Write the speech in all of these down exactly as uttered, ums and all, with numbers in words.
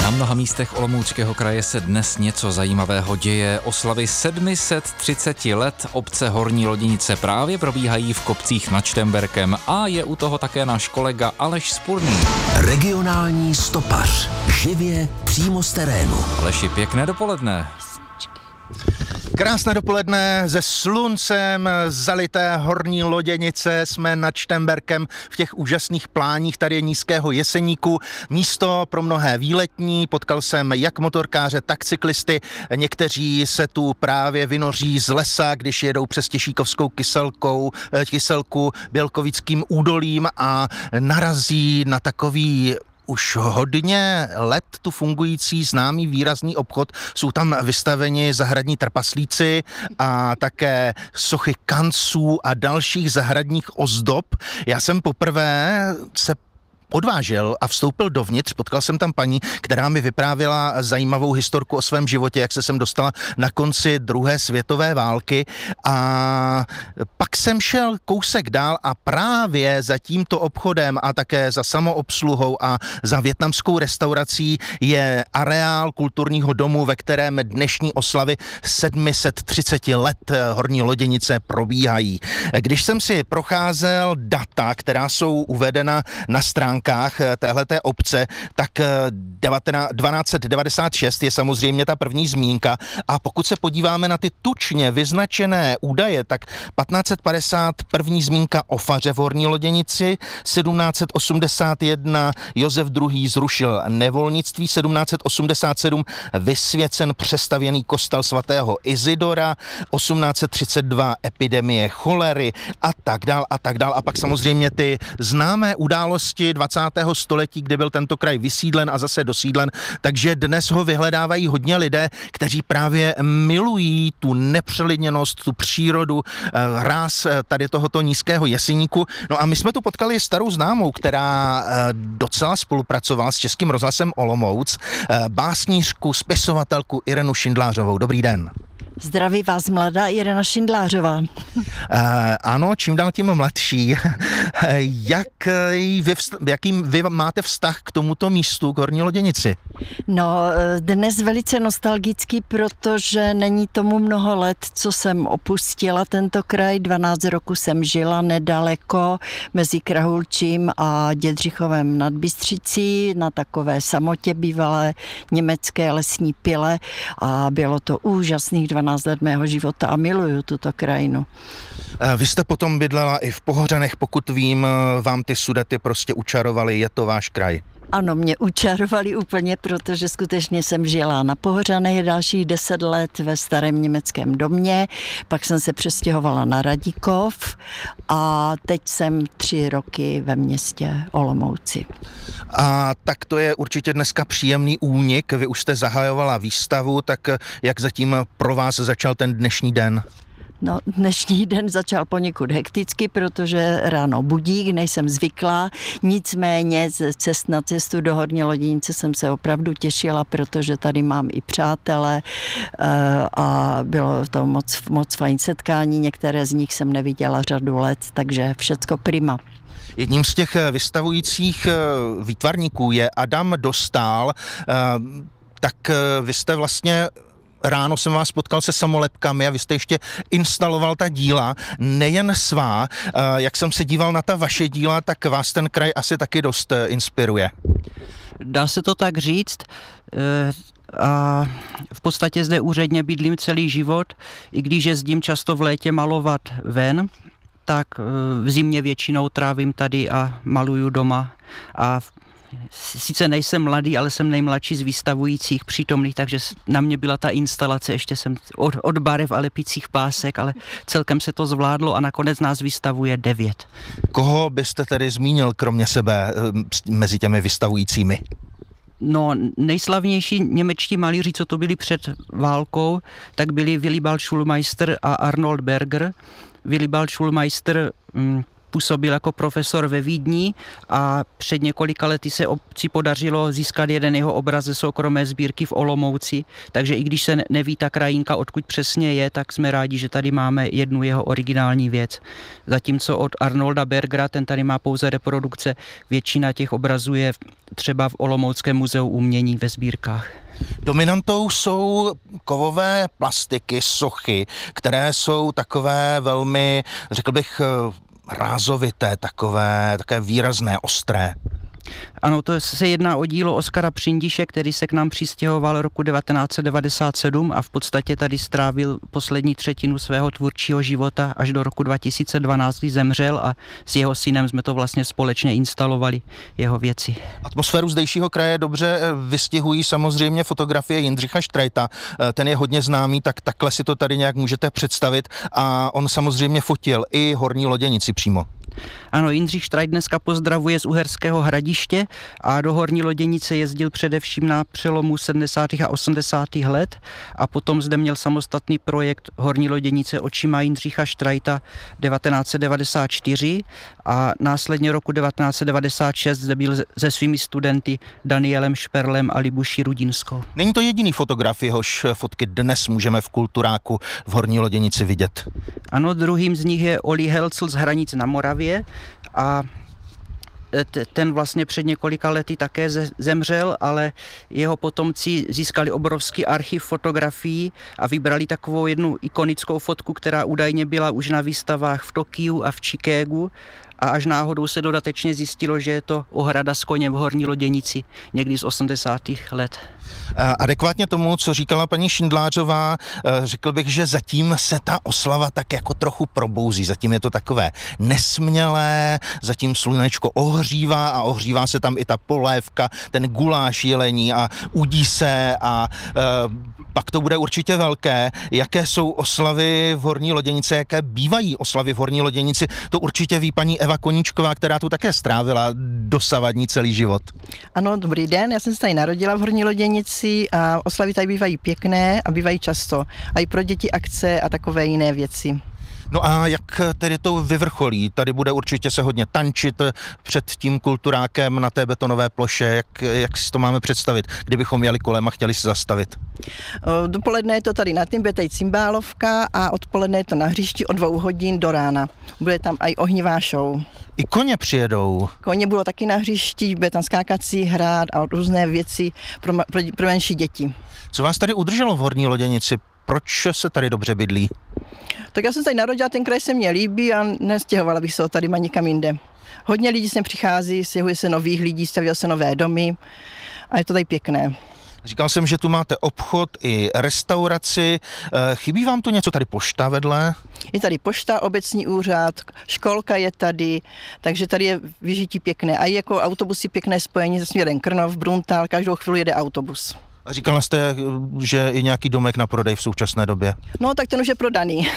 Na mnoha místech Olomouckého kraje se dnes něco zajímavého děje. Oslavy sedm set třicet let obce Horní Loděnice právě probíhají v Kopcích nad Šternberkem a je u toho také náš kolega Aleš Spurný. Regionální stopař. Živě přímo z terénu. Aleši, pěkné dopoledne. Krásné dopoledne ze sluncem zalité Horní Loděnice. Jsme nad Šternberkem v těch úžasných pláních tady nízkého Jeseníku. Místo pro mnohé výletní. Potkal jsem jak motorkáře, tak cyklisty. Někteří se tu právě vynoří z lesa, když jedou přes Těšíkovskou kyselkou, kyselku Bělkovickým údolím a narazí na takový už hodně let tu fungující známý výrazný obchod. Jsou tam vystaveni zahradní trpaslíci a také sochy kanců a dalších zahradních ozdob. Já jsem poprvé se odvážil a vstoupil dovnitř, potkal jsem tam paní, která mi vyprávěla zajímavou historku o svém životě, jak se sem dostala na konci druhé světové války, a pak jsem šel kousek dál a právě za tímto obchodem a také za samoobsluhou a za vietnamskou restaurací je areál kulturního domu, ve kterém dnešní oslavy sedm set třicet let Horní Loděnice probíhají. Když jsem si procházel data, která jsou uvedena na stránkách téhleté obce, tak dvanáct set devadesát šest je samozřejmě ta první zmínka, a pokud se podíváme na ty tučně vyznačené údaje, tak patnáct set padesát první zmínka o faře v Horní Loděnici, sedmnáct set osmdesát jedna Josef druhý. zrušil nevolnictví, sedmnáct set osmdesát sedm vysvěcen přestavěný kostel svatého Izidora, osmnáct set třicet dva epidemie cholery a tak dál a tak dál. A pak samozřejmě ty známé události dvacátého století, kdy byl tento kraj vysídlen a zase dosídlen, takže dnes ho vyhledávají hodně lidé, kteří právě milují tu nepřelidněnost, tu přírodu, ráz tady tohoto nízkého Jeseníku. No a my jsme tu potkali starou známou, která docela spolupracovala s Českým rozhlasem Olomouc, básnířku, spisovatelku Irenu Šindlářovou. Dobrý den. Zdraví vás mladá Irena Šindlářová. Uh, ano, čím dál tím mladší. Jak, vy vst- jakým vy máte vztah k tomuto místu, k Horní Loděnici? No, dnes velice nostalgický, protože není tomu mnoho let, co jsem opustila tento kraj. dvanáct roku jsem žila nedaleko mezi Krahulčím a Dědřichovem nad Bystřicí na takové samotě bývalé německé lesní pile, a bylo to úžasných dvanáct let mého života a miluju tuto krajinu. Vy jste potom bydlela i v Pohořanech, pokud vím, vám ty Sudety prostě učarovaly, je to váš kraj? Ano, mě učarovali úplně, protože skutečně jsem žila na Pohořanech dalších deset let ve starém německém domě, pak jsem se přestěhovala na Radikov a teď jsem tři roky ve městě Olomouci. A tak to je určitě dneska příjemný únik, vy už jste zahajovala výstavu, tak jak zatím pro vás začal ten dnešní den? No, dnešní den začal poněkud hekticky, protože ráno budík, nejsem zvyklá, nicméně z cest na cestu do Horní Loděnice jsem se opravdu těšila, protože tady mám i přátele a bylo to moc, moc fajn setkání, některé z nich jsem neviděla řadu let, takže všecko prima. Jedním z těch vystavujících výtvarníků je Adam Dostál, tak vy jste vlastně ráno jsem vás potkal se samolepkami a vy jste ještě instaloval ta díla, nejen svá. Jak jsem se díval na ta vaše díla, tak vás ten kraj asi taky dost inspiruje. Dá se to tak říct. A v podstatě zde úředně bydlím celý život, i když jezdím často v létě malovat ven, tak v zimě většinou trávím tady a maluju doma. A sice nejsem mladý, ale jsem nejmladší z vystavujících přítomných, takže na mě byla ta instalace, ještě jsem od, od barev a lepicích pásek, ale celkem se to zvládlo a nakonec nás vystavuje devět. Koho byste tedy zmínil kromě sebe mezi těmi vystavujícími? No, nejslavnější němečtí malíři, co to byli před válkou, tak byli Willibald Schulmeister a Arnold Berger. Willibald Schulmeister hm, působil jako profesor ve Vídni a před několika lety se obci podařilo získat jeden jeho obraz ze soukromé sbírky v Olomouci, takže i když se neví ta krajinka, odkud přesně je, tak jsme rádi, že tady máme jednu jeho originální věc. Zatímco od Arnolda Bergera, ten tady má pouze reprodukce, většina těch obrazů je třeba v Olomouckém muzeu umění ve sbírkách. Dominantou jsou kovové plastiky, sochy, které jsou takové velmi, řekl bych, rázovité, takové, také výrazné, ostré. Ano, to se jedná o dílo Oskara Přindiše, který se k nám přistěhoval roku devatenáct set devadesát sedm a v podstatě tady strávil poslední třetinu svého tvůrčího života až do roku dva tisíce dvanáct, kdy zemřel a s jeho synem jsme to vlastně společně instalovali, jeho věci. Atmosféru zdejšího kraje dobře vystihují samozřejmě fotografie Jindřicha Štrajta. Ten je hodně známý, tak takhle si to tady nějak můžete představit a on samozřejmě fotil i Horní Loděnici přímo. Ano, Jindřich Štrajt dneska pozdravuje z Uherského Hradiště a do Horní Loděnice jezdil především na přelomu sedmdesátých a osmdesátých let a potom zde měl samostatný projekt Horní Loděnice očima Jindřicha Štrajta devatenáct set devadesát čtyři a následně roku devatenáct set devadesát šest zde byl se svými studenty Danielem Šperlem a Libuší Rudinskou. Není to jediný fotograf, jehož fotky dnes můžeme v Kulturáku v Horní Loděnici vidět. Ano, druhým z nich je Oli Helcl z Hranic na Moravě a ten vlastně před několika lety také zemřel, ale jeho potomci získali obrovský archiv fotografií a vybrali takovou jednu ikonickou fotku, která údajně byla už na výstavách v Tokiu a v Chicagu a až náhodou se dodatečně zjistilo, že je to ohrada s koněm v Horní Loděnici někdy z osmdesátých let. Adekvátně tomu, co říkala paní Šindlářová, řekl bych, že zatím se ta oslava tak jako trochu probouzí. Zatím je to takové nesmělé, zatím slunečko ohřívá a ohřívá se tam i ta polévka, ten guláš jelení a udí se a e, pak to bude určitě velké. Jaké jsou oslavy v Horní Loděnici, jaké bývají oslavy v Horní Loděnici, to určitě ví paní Eva Koníčková, která tu také strávila dosavadní celý život. Ano, dobrý den, já jsem se tady narodila v Horní Loděnici a oslavy tady bývají pěkné a bývají často. A i pro děti akce a takové jiné věci. No a jak tedy to vyvrcholí? Tady bude určitě se hodně tančit před tím Kulturákem na té betonové ploše. Jak, jak si to máme představit, kdybychom jeli kolem a chtěli se zastavit? O, dopoledne je to tady na tím, bude tady cymbálovka a odpoledne je to na hřišti od dvou hodin do rána. Bude tam i ohnivá show. I koně přijedou. Koně budou taky na hřišti, bude tam skákací hrát a různé věci pro, pro, pro menší děti. Co vás tady udrželo v Horní Loděnici? Proč se tady dobře bydlí? Tak já jsem tady narodila, ten kraj se mně líbí a nestěhovala bych se ho tady nikam jinde. Hodně lidí sem přichází, stěhuje se nových lidí, staví se nové domy a je to tady pěkné. Říkal jsem, že tu máte obchod i restauraci. Chybí vám tu něco, tady pošta vedle? Je tady pošta, obecní úřad, školka je tady, takže tady je vyžití pěkné. A i jako autobusy pěkné spojení se směrem Krnov, Bruntal, každou chvíli jede autobus. A říkala jste, že je nějaký domek na prodej v současné době. No, tak ten už je prodaný.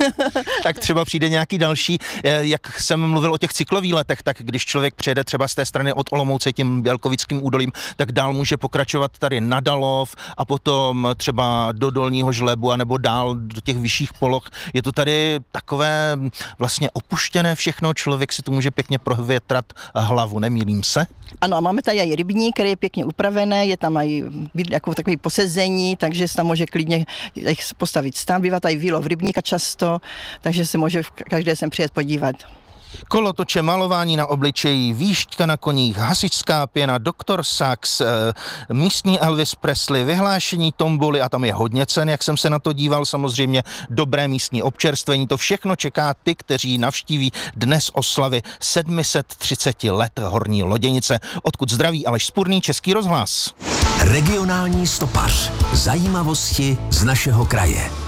Tak třeba přijde nějaký další. Jak jsem mluvil o těch cyklovýletech, tak když člověk přijede třeba z té strany od Olomouce tím Bělkovickým údolím, tak dál může pokračovat tady na Dalov a potom třeba do Dolního Žlebu anebo dál do těch vyšších poloh. Je to tady takové vlastně opuštěné všechno, člověk si tu může pěkně provětrat hlavu, nemýlím se? Ano, a máme tady i rybník, který je pěkně upravený, je tam i jako takový posezení, takže se tam může klidně postavit stán. Bývá tady výlov rybníka často, takže se může každý sem přijet podívat. Kolotoče, malování na obličeji, výšťka na koních, hasičská pěna, doktor Sachs, místní Elvis Presley, vyhlášení tomboly a tam je hodně cen, jak jsem se na to díval, samozřejmě dobré místní občerstvení. To všechno čeká ty, kteří navštíví dnes oslavy sedm set třicet let Horní Loděnice. Odkud zdraví Aleš Spurný, Český rozhlas. Regionální stopař. Zajímavosti z našeho kraje.